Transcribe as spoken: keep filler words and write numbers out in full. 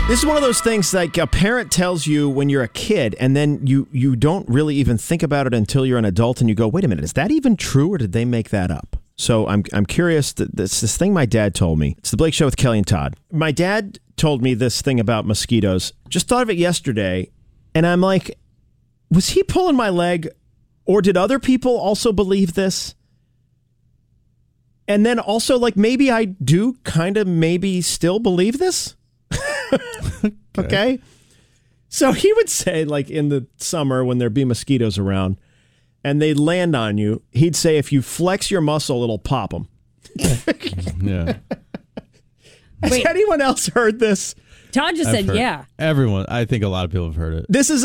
This is one of those things like a parent tells you when you're a kid, and then you, you don't really even think about it until you're an adult, and you go, wait a minute, is that even true, or did they make that up? So I'm I'm curious. That this this thing my dad told me. It's the Blake Show with Kelly and Todd. My dad told me this thing about mosquitoes. Just thought of it yesterday, and I'm like, was he pulling my leg, or did other people also believe this? And then also, like, maybe I do kind of maybe still believe this. okay. okay. So he would say, like, in the summer when there'd be mosquitoes around and they land on you, he'd say, if you flex your muscle, it'll pop them. Yeah. Has Wait. anyone else heard this? Todd just I've said, heard- yeah. Everyone. I think a lot of people have heard it. This is